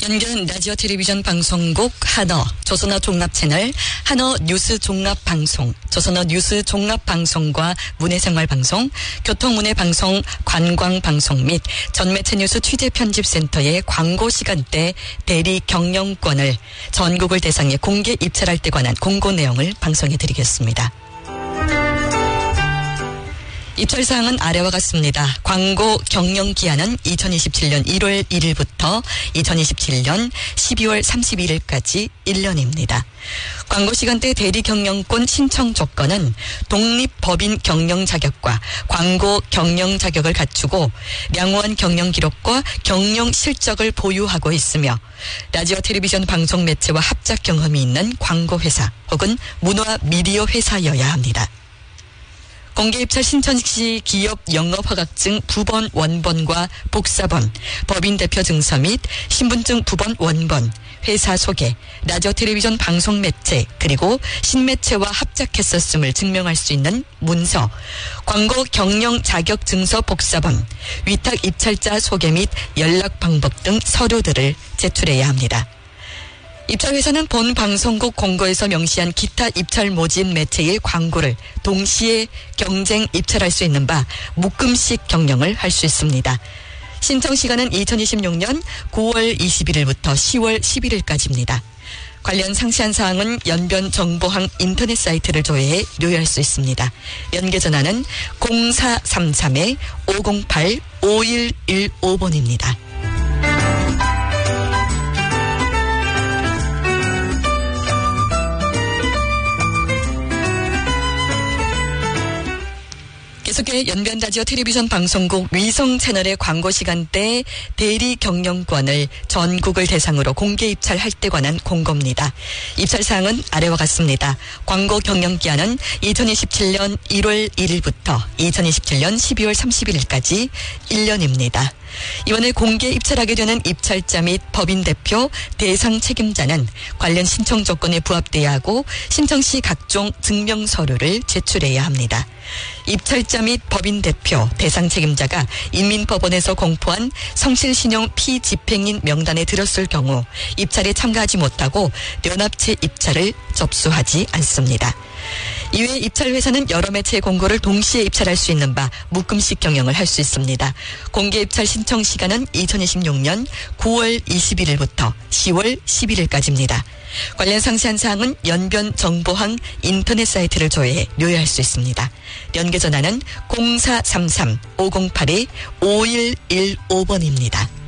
연결 라디오 텔레비전 방송국 한어, 조선어 종합채널, 한어 뉴스 종합방송, 조선어 뉴스 종합방송과 문해생활방송, 교통문해방송, 관광방송 및 전매체 뉴스 취재편집센터의 광고 시간대 대리 경영권을 전국을 대상에 공개 입찰할 때 관한 공고 내용을 방송해드리겠습니다. 입찰사항은 아래와 같습니다. 광고 경영 기한은 2027년 1월 1일부터 2027년 12월 31일까지 1년입니다. 광고 시간대 대리 경영권 신청 조건은 독립법인 경영 자격과 광고 경영 자격을 갖추고 양호한 경영 기록과 경영 실적을 보유하고 있으며 라디오 텔레비전 방송 매체와 합작 경험이 있는 광고회사 혹은 문화 미디어 회사여야 합니다. 공개 입찰 신청 시 기업 영업허가증 부번 원본과 복사본, 법인 대표 증서 및 신분증 부번 원본, 회사 소개, 라디오 텔레비전 방송 매체 그리고 신매체와 합작했었음을 증명할 수 있는 문서, 광고 경영 자격 증서 복사본, 위탁 입찰자 소개 및 연락 방법 등 서류들을 제출해야 합니다. 입찰회사는 본 방송국 공고에서 명시한 기타 입찰 모집 매체의 광고를 동시에 경쟁 입찰할 수 있는 바 묶음식 경영을 할 수 있습니다. 신청 시간은 2026년 9월 21일부터 10월 11일까지입니다. 관련 상세한 사항은 연변 정보항 인터넷 사이트를 조회해 료할 수 있습니다. 연계 전화는 0433-508-5115번입니다. 계속해 연변 라디오 텔레비전 방송국 위성 채널의 광고 시간대 대리 경영권을 전국을 대상으로 공개 입찰할 때 관한 공고입니다. 입찰 사항은 아래와 같습니다. 광고 경영 기한은 2027년 1월 1일부터 2027년 12월 31일까지 1년입니다. 이번에 공개 입찰하게 되는 입찰자 및 법인 대표, 대상 책임자는 관련 신청 조건에 부합돼야 하고 신청 시 각종 증명 서류를 제출해야 합니다. 입찰자 및 법인 대표, 대상 책임자가 인민법원에서 공포한 성실신용 피집행인 명단에 들었을 경우 입찰에 참가하지 못하고 연합체 입찰을 접수하지 않습니다. 이외에 입찰회사는 여러 매체의 공고를 동시에 입찰할 수 있는 바 묶음식 경영을 할 수 있습니다. 공개 입찰 신청 시간은 2026년 9월 21일부터 10월 11일까지입니다. 관련 상세한 사항은 연변 정보항 인터넷 사이트를 조회해 료할 수 있습니다. 연계 전화는 0433-508-5115번입니다.